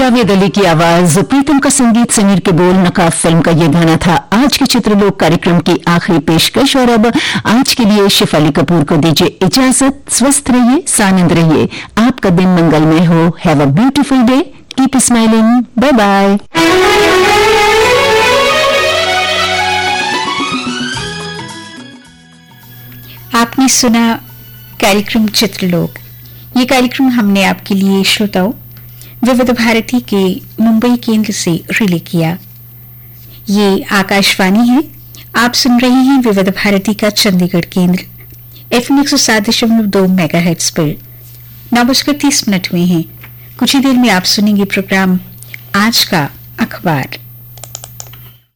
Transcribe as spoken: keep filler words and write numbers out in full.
जावेद अली की आवाज, प्रीतम का संगीत, समीर के बोल, नकाब फिल्म का ये गाना था आज के चित्रलोक कार्यक्रम की आखिरी पेशकश। और अब आज के लिए शेफाली कपूर को दीजिए इजाजत। स्वस्थ रहिए, सानंद रहिए, आपका दिन मंगलमय हो। Have a beautiful day, keep smiling, bye bye. आपने सुना कार्यक्रम चित्रलोक। ये कार्यक्रम हमने आपके लिए श्रोताओं विविध भारती के मुंबई केंद्र से रिले किया। ये आकाशवाणी है, आप सुन रहे हैं विविध भारती का चंडीगढ़ केंद्र एफएम एक सौ सात दशमलव दो मेगाहर्ट्ज पर। नौ बजकर तीस मिनट हुए हैं। कुछ ही देर में आप सुनेंगे प्रोग्राम आज का अखबार।